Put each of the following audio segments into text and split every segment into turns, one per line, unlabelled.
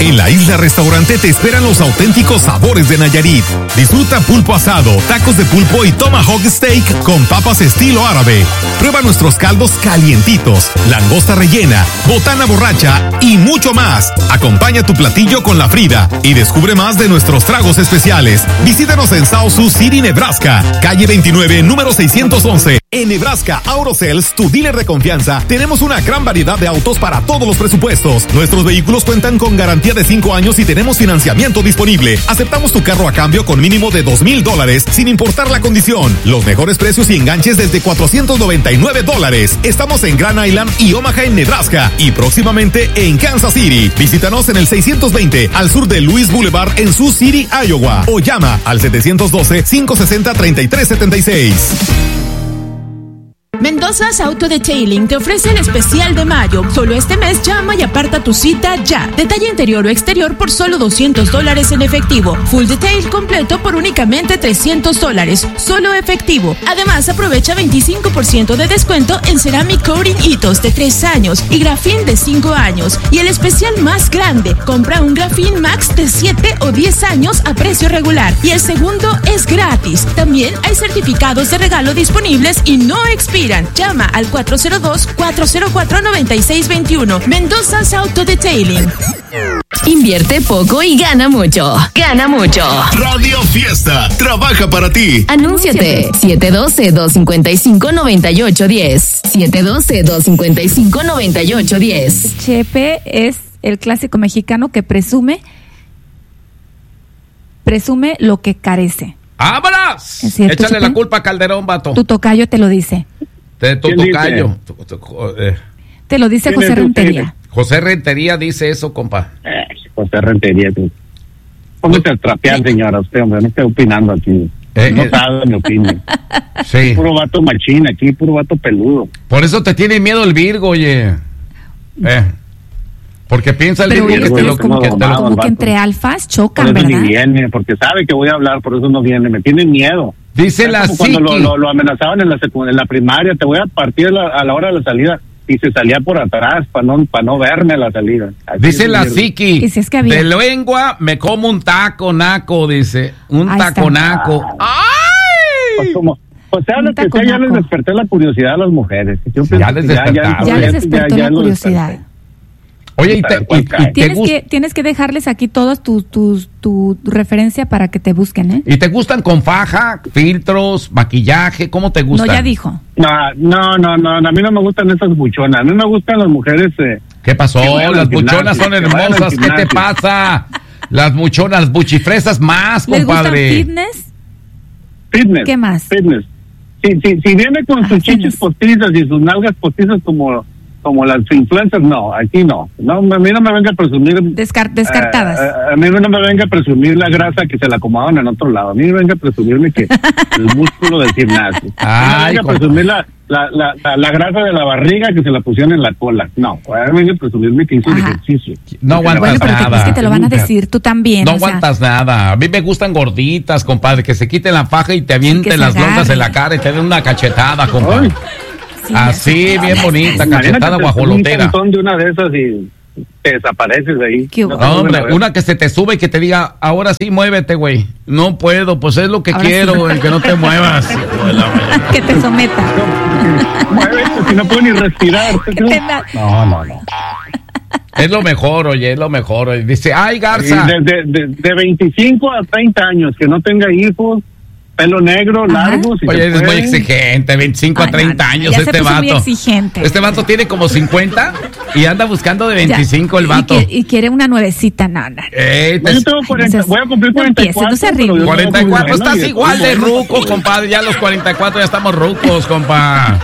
En la Isla Restaurante te esperan los auténticos sabores de Nayarit. Disfruta pulpo asado, tacos de pulpo y tomahawk steak con papas estilo árabe. Prueba nuestros caldos calientitos, langosta rellena, botana borracha y mucho más. Acompaña tu platillo con la Frida y descubre más de nuestros tragos especiales. Visítanos en South Sioux City, Nebraska, calle 29, número 611. En Nebraska Autosales, tu dealer de confianza, tenemos una gran variedad de autos para todos los presupuestos. Nuestros vehículos cuentan con garantía de 5 años y tenemos financiamiento disponible. Aceptamos tu carro a cambio con mínimo de $2,000 sin importar la condición. Los mejores precios y enganches desde $499. Estamos en Grand Island y Omaha en Nebraska y próximamente en Kansas City. Visítanos en el 620 al sur de Louis Boulevard en Sioux City, Iowa, o llama al 712-560-3376.
Mendoza's Auto Detailing te ofrece el especial de mayo. Solo este mes llama y aparta tu cita ya. Detalle interior o exterior por solo $200 en efectivo. Full detail completo por únicamente $300. Solo efectivo. Además, aprovecha 25% de descuento en Ceramic Coating Hitos de 3 años y Grafin de 5 años. Y el especial más grande, compra un Grafin Max de 7 o 10 años a precio regular. Y el segundo es gratis. También hay certificados de regalo disponibles y no expiran. Llama al 402-404-9621. Mendoza's Auto Detailing.
Invierte poco y gana mucho. Gana mucho.
Radio Fiesta trabaja para ti.
Anúnciate. 712-255-9810. 712-255-9810.
Chepe es el clásico mexicano que presume lo que carece.
¡Vámonos!
Échale
Chepe? La culpa a Calderón, vato.
Tu tocayo te lo dice.
Tu tocayo.
Te lo dice José Rentería.
José Rentería dice eso, compa.
José Rentería, tú. Póngase a trapear, señora, usted, hombre, no esté opinando aquí. No sabe mi opinión.
Sí.
Puro vato machín aquí, puro vato peludo.
Por eso te tiene miedo el Virgo, oye. Porque piensa el Virgo que te lo...
Como que entre alfas chocan,
por eso
¿verdad?
ni viene, porque sabe que voy a hablar, por eso no viene, me tiene miedo.
Dice la
Psiqui. Cuando lo amenazaban en la primaria, te voy a partir a la hora de la salida, y se salía por atrás para no verme a la salida. Así
dice la Psiqui,
si es que había...
de lengua me como un taco naco, dice, taco naco.
¡Ay! Pues habla que ya les desperté la curiosidad a las mujeres.
Ya les
despertó la curiosidad.
Oye,
tienes que dejarles aquí todos tu referencia para que te busquen, ¿eh?
¿Y te gustan con faja, filtros, maquillaje? ¿Cómo te gustan?
No, ya dijo.
No, a mí no me gustan esas buchonas. A mí me gustan las mujeres.
¿Qué pasó? Las buchonas son hermosas. ¿Qué te pasa? Las buchonas, buchifresas más, compadre.
¿Les gustan
fitness?
¿Qué más?
Fitness. Si viene con sus chichis postizas y sus nalgas postizas como las influencers, no, aquí no. A mí no me venga a presumir...
Descartadas.
A mí no me venga a presumir la grasa que se la acomodaban en otro lado. A mí me venga a presumirme que el músculo del gimnasio. A mí me venga a presumir la grasa de la barriga que se la pusieron en la cola. No, a mí me venga a presumirme que hizo el ejercicio.
No aguantas nada.
Es que te lo van a decir tú también.
No aguantas nada. A mí me gustan gorditas, compadre, que se quiten la faja y te avienten las lonjas en la cara y te den una cachetada, compadre. Sí, así, bien bonita, cachetada guajolotera.
Un de una de esas y te desapareces de ahí.
No, hombre, una que se te sube y que te diga, ahora sí, muévete, güey. No puedo, pues es lo que ahora quiero, el que no te muevas.
Que te someta.
Muévete, si no puedo ni respirar. No.
Es lo mejor, oye, es lo mejor. Dice, ay, Garza.
De 25 a 30 años, que no tenga hijos, pelo negro, largo. Si
oye, es muy exigente, 25 a 30 años este vato.
Muy exigente.
Este vato tiene como 50 y anda buscando de 25 el vato.
Y quiere una nuevecita, nana.
Yo tengo 40, voy a cumplir 44.
44, estás igual de ruco, compadre. Ya los 44 ya estamos rucos, compa.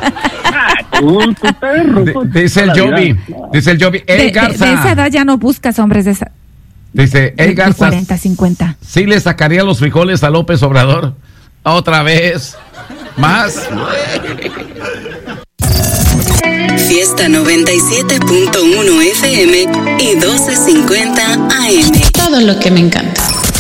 Dice el Jovi. Garza.
De esa edad ya no buscas hombres de esa.
Dice, Garza.
40, 50.
Sí le sacaría los frijoles a López Obrador. Otra vez. Más.
Fiesta 97.1 FM y 1250 AM.
Todo lo que me encanta.